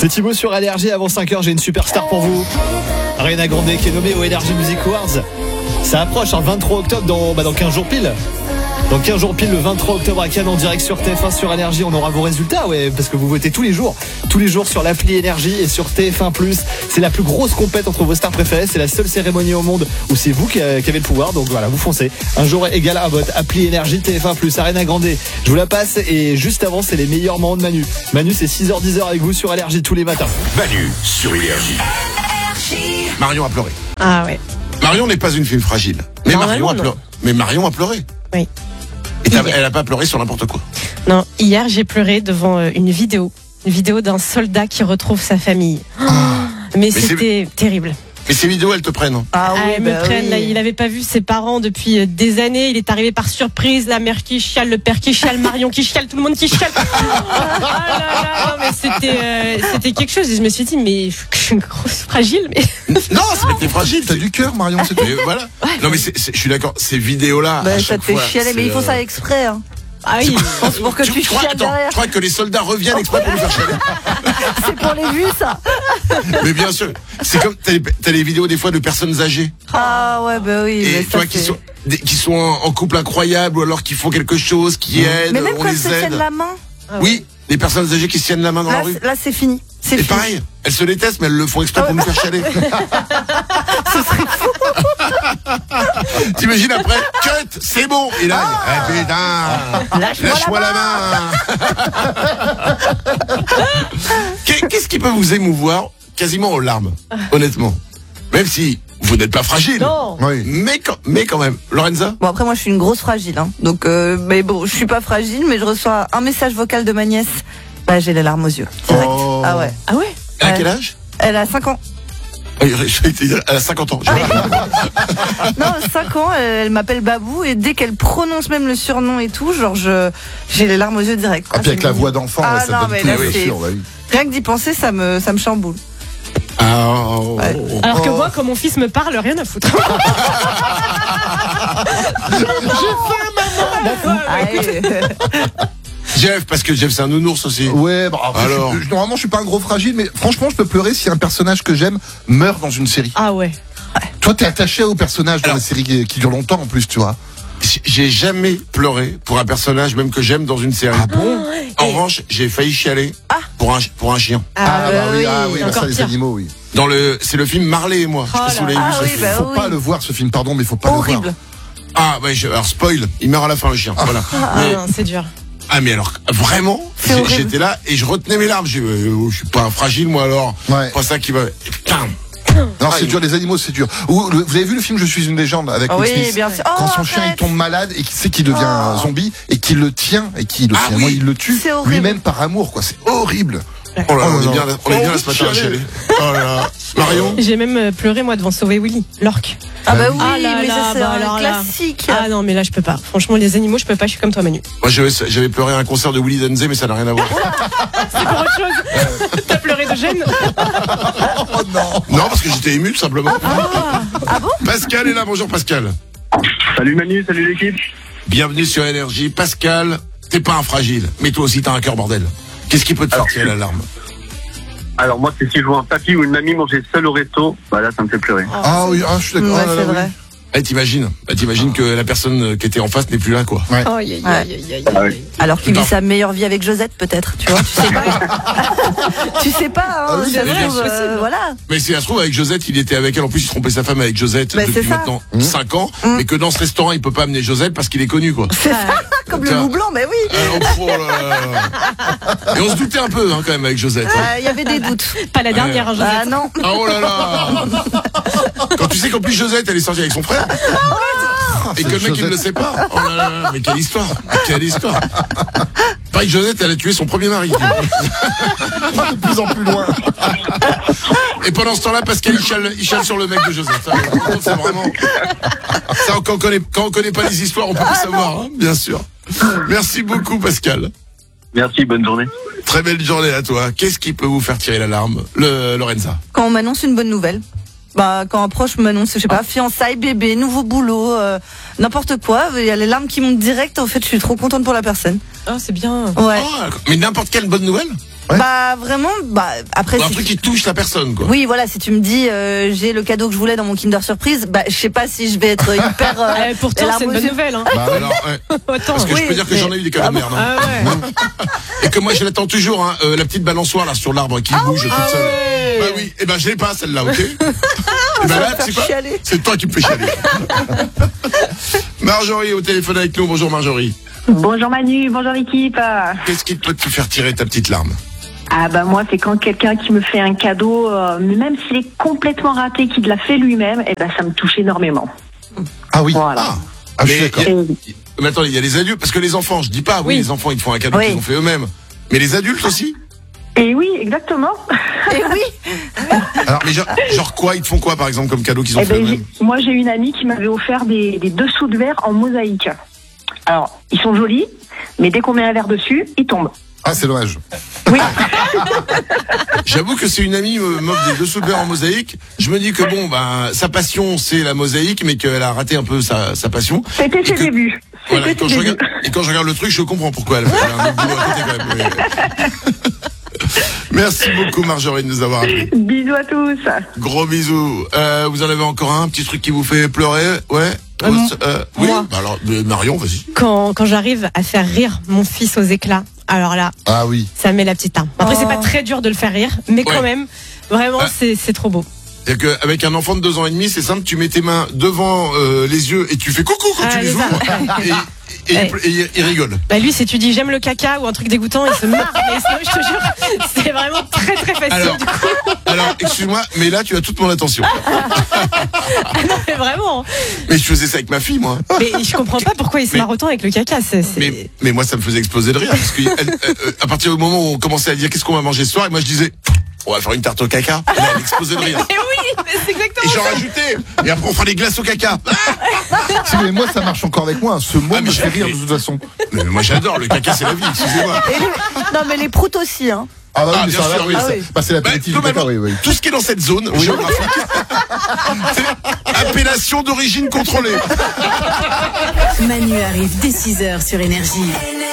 C'est Thibaut sur Énergie. Avant 5h, j'ai une superstar pour vous. Ariana Grande qui est nommée au Energy Music Awards. Ça approche, 23 octobre dans 15 jours pile. Dans 15 jours pile, le 23 octobre à Cannes, en direct sur TF1 sur Énergie. On aura vos résultats, ouais, parce que vous votez tous les jours sur l'appli Énergie et sur TF1+. C'est la plus grosse compète entre vos stars préférées. C'est la seule cérémonie au monde où c'est vous qui avez le pouvoir. Donc voilà, vous foncez. Un jour égal à vote. Appli Énergie, TF1+. Ariana Grande, je vous la passe. Et juste avant, c'est les meilleurs moments de Manu. Manu, c'est 6h-10h avec vous sur Énergie tous les matins. Manu sur Énergie. Marion a pleuré. Ah ouais. Marion n'est pas une fille fragile. Mais Marion a pleuré. Mais Marion a pleuré. Oui. Et elle a pas pleuré sur n'importe quoi. Non, hier j'ai pleuré devant une vidéo d'un soldat qui retrouve sa famille. Mais c'était terrible. Mais ces vidéos, elles te prennent. Hein. Elles me prennent. Là, il avait pas vu ses parents depuis des années. Il est arrivé par surprise. La mère qui chiale, le père qui chiale, Marion qui chiale, tout le monde qui chiale. Non, mais c'était quelque chose. Et je me suis dit, mais je suis une grosse fragile. Mais non, t'es fragile. T'as du cœur, Marion. C'est tout. Voilà. Ouais, non, mais je suis d'accord. Ces vidéos-là. Ça te fait chialer, mais il faut ça exprès. Hein. Ah oui, pour que tu chiales derrière. Je crois que les soldats reviennent exprès pour nous faire chialer. C'est pour les vues, ça. Mais bien sûr, c'est comme t'as les vidéos des fois de personnes âgées. Ah ouais, bah oui. Et toi qui sont en couple incroyable ou alors qui font quelque chose, qui aident, mais même on quand les elles se aide. tiennent la main. Oui, les personnes âgées qui se tiennent la main dans la rue. Là, c'est fini. C'est fini. Pareil, elles se détestent, mais elles le font exprès pour nous faire chialer. Ce serait fou. T'imagines après, cut, c'est bon. Et là, putain, lâche-moi la main. Qu'est-ce qui peut vous émouvoir quasiment aux larmes, honnêtement? Même si vous n'êtes pas fragile. Non. Oui. Mais quand même. Lorenza? Bon, après, moi, je suis une grosse fragile. Hein. Donc, mais bon, je suis pas fragile, mais je reçois un message vocal de ma nièce. Bah, j'ai les larmes aux yeux. Direct. Oh. Ah ouais. Ah ouais. Elle a quel âge? Elle a 5 ans. Elle a 50 ans. Non, 5 ans, elle m'appelle Babou et dès qu'elle prononce même le surnom et tout, genre j'ai les larmes aux yeux direct. Ah, puis avec la voix d'enfant, ça non, donne mais tout là, sûr. Oui. Rien que d'y penser, ça me chamboule. Alors que moi, quand mon fils me parle, rien à foutre. Jeff, parce que Jeff c'est un nounours aussi. Ouais, bah, alors. Normalement je suis pas un gros fragile, mais franchement je peux pleurer si un personnage que j'aime meurt dans une série. Ah ouais. Toi t'es attaché au personnage dans la série qui dure longtemps en plus, tu vois. J'ai jamais pleuré pour un personnage même que j'aime dans une série. Ah bon? En revanche, j'ai failli chialer pour un chien. Ah oui, bah ça les pire. animaux, oui. C'est le film Marley et moi. Je sais pas si vous l'avez vu. oui, bah Faut pas le voir ce film, pardon, mais faut pas horrible. le voir. Ah ouais, alors spoil, il meurt à la fin le chien. Voilà. Non, c'est dur. Ah mais alors vraiment, j'étais là et je retenais mes larmes. Je suis pas un fragile moi alors. Ouais. Pas ça qui va. Putain. Non, c'est dur, les animaux, c'est dur. Vous avez vu le film Je suis une légende avec Will Smith? Oui, bien sûr. Quand son chien il tombe malade et qu'il devient un zombie et qu'il le tient et qu'il finalement il le tue lui-même par amour, quoi. C'est horrible. Oh là, on est bien là ce matin à chialer. Oh là là. Marion? J'ai même pleuré moi devant Sauver Willy, l'orque. Ah bah oui, Ah là mais là, ça c'est bah un alors là. classique. Ah non, mais là je peux pas. Franchement, les animaux, je peux pas. Je suis comme toi, Manu. Moi j'avais pleuré à un concert de Willy Denzé, mais ça n'a rien à voir. C'est pour autre chose. T'as pleuré de gêne? Oh non. Non, parce que j'étais ému tout simplement. Ah bon? Pascal est là, bonjour Pascal. Salut Manu, salut l'équipe. Bienvenue sur Énergie. Pascal, t'es pas un fragile, mais toi aussi t'as un cœur bordel. Qu'est-ce qui peut te faire tirer la larme? Alors moi, c'est si je vois un papy ou une mamie manger seul au resto, bah là, ça me fait pleurer. Ah oui, je suis d'accord. Ouais, Ah là c'est là, vrai. Eh, t'imagines que la personne qui était en face n'est plus là, quoi. Ouais. Oh, aïe, aïe, aïe, aïe, aïe. Alors qu'il vit sa meilleure vie avec Josette, peut-être, tu vois. Tu sais pas. Tu sais pas, hein. Ah oui, ça se c'est trouve, possible. voilà. Mais si ça se trouve, avec Josette, il était avec elle. En plus, il trompait sa femme avec Josette Bah, depuis c'est ça. maintenant 5 ans. Mais que dans ce restaurant, il peut pas amener Josette parce qu'il est connu, quoi. C'est ça, comme le Tiens. loup blanc, mais oui. Oh là là. Et on se doutait un peu, hein, quand même, avec Josette. Hein. Il y avait des doutes. Pas la dernière, hein, Josette. Ah non. Ah, oh là là. Quand tu sais qu'en plus, Josette, elle est sortie avec son frère. Et que le mec, il ne le sait pas. Oh là là, mais quelle histoire. Quelle histoire. Pareil, Josette, elle a tué son premier mari. De plus en plus loin. Et pendant ce temps-là, Pascal, il chale sur le mec de Josette. Ça, c'est vraiment. Ça, quand on connaît pas les histoires, on peut pas savoir, hein, bien sûr. Merci beaucoup, Pascal. Merci, bonne journée. Très belle journée à toi. Qu'est-ce qui peut vous faire tirer l'alarme, Lorenza? Quand on m'annonce une bonne nouvelle. Bah, quand un proche m'annonce, je sais pas, fiançailles, bébé, nouveau boulot, n'importe quoi, il y a les larmes qui montent direct. En fait, je suis trop contente pour la personne. Oh, c'est bien. Ouais. Oh, mais n'importe quelle bonne nouvelle? Ouais. Bah vraiment, après Un si truc qui touche la personne, quoi. oui, voilà, si tu me dis j'ai le cadeau que je voulais dans mon Kinder Surprise, je sais pas si je vais être hyper. Pourtant, c'est une bonne larmes aux yeux. nouvelle. Hein. Bah, Alors, ouais. Attends. Parce que je Oui, peux dire que mais- j'en ai eu des cadeaux de merde. Hein. Ah ouais. Et que moi, je l'attends toujours, hein, la petite balançoire là sur l'arbre qui bouge toute seule. ouais. Bah oui, et ben je l'ai pas celle-là, ok. Et ben va là, me faire c'est quoi chialer. C'est toi qui me fais chialer. Marjorie au téléphone avec nous. Bonjour Marjorie. Bonjour Manu, bonjour l'équipe. Qu'est-ce qui peut te faire tirer ta petite larme? Ah bah moi c'est quand quelqu'un qui me fait un cadeau, même s'il est complètement raté, qu'il l'a fait lui-même, et ben ça me touche énormément. Ah oui. Voilà. Ah, je suis d'accord. Mais attendez, il y a les adultes, parce que les enfants, je dis pas, oui, Oui. les enfants ils te font un cadeau Oui. qu'ils ont fait eux-mêmes. Mais les adultes aussi? Et oui, exactement. Et oui. Alors, mais genre quoi? Ils te font quoi par exemple comme cadeau qu'ils ont Eh fait ben, eux-mêmes? moi j'ai une amie qui m'avait offert des dessous de verre en mosaïque. Alors, ils sont jolis, mais dès qu'on met un verre dessus, ils tombent. Ah, c'est dommage. Oui. J'avoue que c'est une amie m'offre des dessous de verre en mosaïque. Je me dis que bon, ben, sa passion c'est la mosaïque, mais qu'elle a raté un peu sa passion. C'était Et ses que- débuts. Voilà, et C'était quand, ses je débuts. regarde, et quand je regarde le truc, je comprends pourquoi elle fait un boulot à côté quand même. Mais- Merci beaucoup Marjorie de nous avoir appelé. Bisous à tous. Gros bisous. Vous en avez encore un petit truc qui vous fait pleurer? Ouais. Oui. moi. Bah alors Marion, vas-y. Quand j'arrive à faire rire mon fils aux éclats, alors là, Ah oui. ça met la petite larme. Après, c'est pas très dur de le faire rire, mais quand Ouais. même, vraiment, Ah. c'est trop beau. C'est-à-dire qu'avec un enfant de 2 ans et demi, c'est simple, tu mets tes mains devant les yeux et tu fais coucou quand tu les c'est ça. ouvres et il rigole. Bah lui, si tu dis j'aime le caca ou un truc dégoûtant, il se marre. Mais sinon, je te jure, c'est vraiment très très facile. Alors, Du coup, alors excuse-moi, mais là tu as toute mon attention. non, mais vraiment. Mais je faisais ça avec ma fille, moi. Mais je comprends pas pourquoi il se Mais- marre autant avec le caca. Mais moi ça me faisait exploser de rire parce que à partir du moment où on commençait à dire qu'est-ce qu'on va manger ce soir, et moi je disais on va faire une tarte au caca. Et là, elle explosait de rire. Mais oui, mais c'est Et exactement j'en ça. rajoutais. Et après on fera des glaces au caca. Si, mais moi, ça marche encore avec moi. Ce mot Ah, mais me fait j'ai- rire de toute façon. Mais moi j'adore le caca, c'est la vie. Excusez-moi. Non mais les proutes aussi, hein. Ah bah oui, Ah, mais bien ça va, sûr, oui, oui. ça- Ah oui. bah, c'est l'apéritif du caca, oui, oui. Tout ce qui est dans cette zone géographique, c'est appellation d'origine contrôlée. Manu arrive dès 6h sur Énergie.